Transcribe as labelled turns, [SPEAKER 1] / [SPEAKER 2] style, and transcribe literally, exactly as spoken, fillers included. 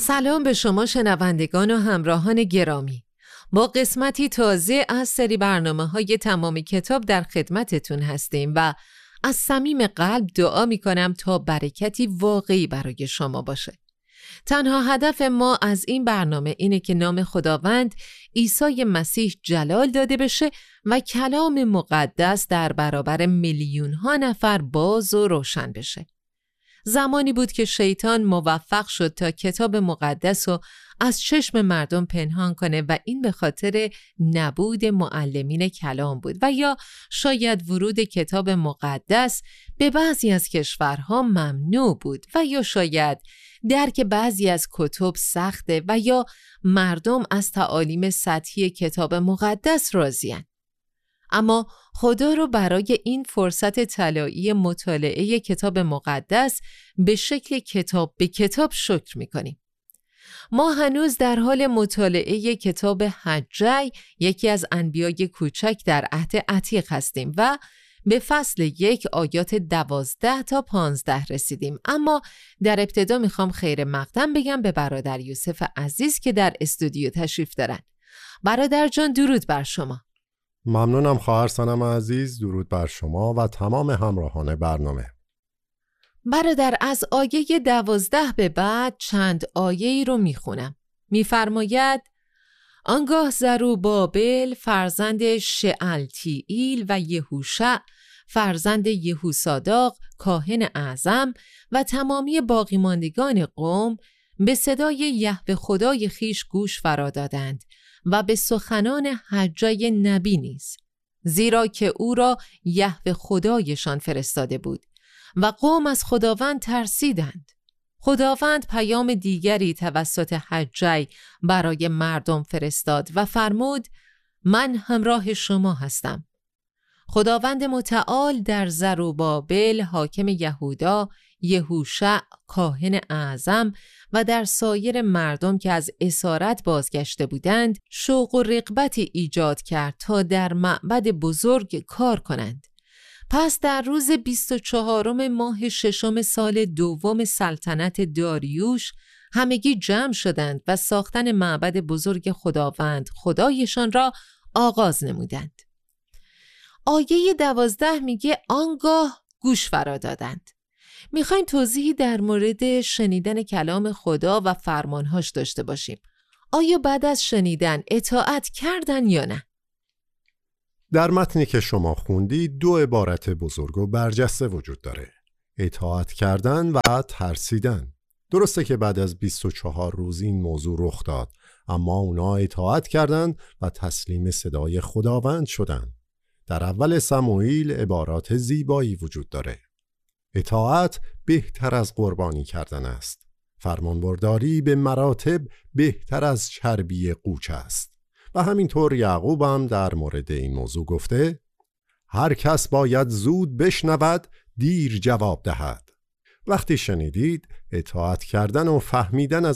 [SPEAKER 1] سلام به شما شنوندگان و همراهان گرامی. با قسمتی تازه از سری برنامه‌های تمام کتاب در خدمتتون هستیم و از صمیم قلب دعا می‌کنم تا برکتی واقعی برای شما باشه. تنها هدف ما از این برنامه اینه که نام خداوند عیسی مسیح جلال داده بشه و کلام مقدس در برابر میلیون‌ها نفر باز و روشن بشه. زمانی بود که شیطان موفق شد تا کتاب مقدس رو از چشم مردم پنهان کنه و این به خاطر نبود معلمین کلام بود و یا شاید ورود کتاب مقدس به بعضی از کشورها ممنوع بود و یا شاید درک بعضی از کتب سخته و یا مردم از تعالیم سطحی کتاب مقدس راضی‌اند. اما خدا رو برای این فرصت طلایی مطالعه کتاب مقدس به شکل کتاب به کتاب شکر می‌کنیم. ما هنوز در حال مطالعه کتاب حجی، یکی از انبیای کوچک در عهد عتیق هستیم و به فصل یک آیات دوازده تا پانزده رسیدیم. اما در ابتدا میخوام خیر مقدم بگم به برادر یوسف عزیز که در استودیو تشریف دارن. برادر جان درود بر شما.
[SPEAKER 2] ممنونم خواهر سنم عزیز، درود بر شما و تمام همراهان برنامه.
[SPEAKER 1] برادر از آیه دوازده به بعد چند آیه‌ای رو میخونم. میفرماید آنگاه زروبابل فرزند شعلتیئیل و یهوشع فرزند یهوصاداق کاهن اعظم و تمامی باقی ماندگان قوم به صدای یهوه خدای خیش گوش فرا دادند و به سخنان حجی نبی نیز، زیرا که او را یهوه خدایشان فرستاده بود و قوم از خداوند ترسیدند. خداوند پیام دیگری توسط حجی برای مردم فرستاد و فرمود من همراه شما هستم. خداوند متعال در زروبابل حاکم یهودا، یهوشع کاهن اعظم و در سایر مردم که از اسارت بازگشته بودند شوق و رغبتی ایجاد کرد تا در معبد بزرگ کار کنند. پس در روز بیست و چهارم ماه ششم سال دوم سلطنت داریوش همگی جمع شدند و ساختن معبد بزرگ خداوند خدایشان را آغاز نمودند. آیه دوازده میگه آنگاه گوش فرا دادند. میخوایم توضیحی در مورد شنیدن کلام خدا و فرمانهاش داشته باشیم. آیا بعد از شنیدن اطاعت کردن یا نه؟
[SPEAKER 2] در متنی که شما خوندید دو عبارت بزرگ و برجسته وجود داره: اطاعت کردن و ترسیدن. درسته که بعد از بیست و چهار روز این موضوع رخ داد، اما اونا اطاعت کردند و تسلیم صدای خداوند شدند. در اول سموئیل عبارات زیبایی وجود داره: اطاعت بهتر از قربانی کردن است. فرمانبرداری به مراتب بهتر از چربی قوچ است. و همینطور یعقوب هم در مورد این موضوع گفته هر کس باید زود بشنود دیر جواب دهد. وقتی شنیدید اطاعت کردن و فهمیدن از